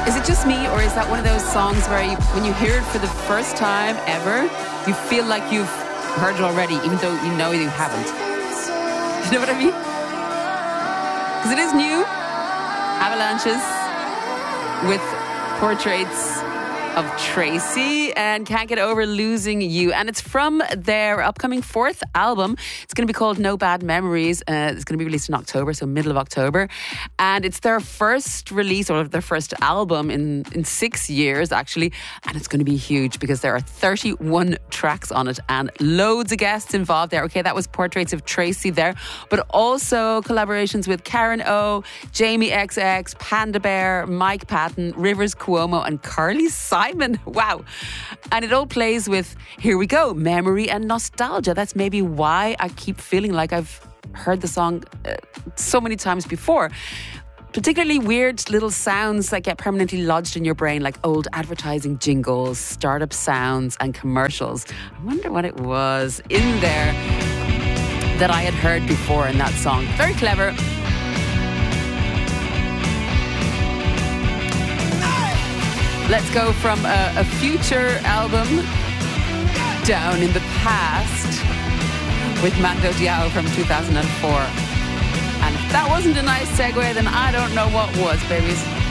Is it just me, or is that one of those songs where when you hear it for the first time ever, you feel like you've heard it already, even though you know you haven't? You know what I mean? Because it is new. Avalanches with Portraits of Tracy and Can't Get Over Losing You. And it's from their upcoming fourth album. It's going to be called No Bad Memories. It's going to be released in October, so middle of October. And it's their first release, or their first album in 6 years, actually. And it's going to be huge because there are 31 tracks on it and loads of guests involved there. Okay, that was Portraits of Tracy there. But also collaborations with Karen O, Jamie XX, Panda Bear, Mike Patton, Rivers Cuomo and Carly Simon. Wow. And it all plays with, here we go, memory and nostalgia. That's maybe why I keep feeling like I've heard the song so many times before. Particularly weird little sounds that get permanently lodged in your brain, like old advertising jingles, startup sounds and commercials. I wonder what it was in there that I had heard before in that song. Very clever. Let's go from a future album down in the past with Mando Diao from 2004. And if that wasn't a nice segue, then I don't know what was, babies.